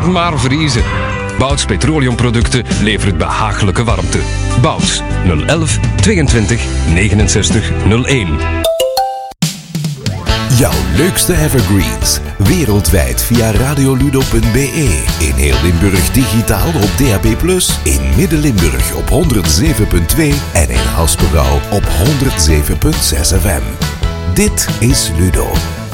maar vriezen. Bouts Petroleumproducten levert behagelijke warmte. Bouts 011 22 69 01. Jouw leukste evergreens. Wereldwijd via radioludo.be. In heel Limburg digitaal op DAB+. In Midden-Limburg op 107.2. En in Haspengouw op 107.6 FM. Dit is Ludo.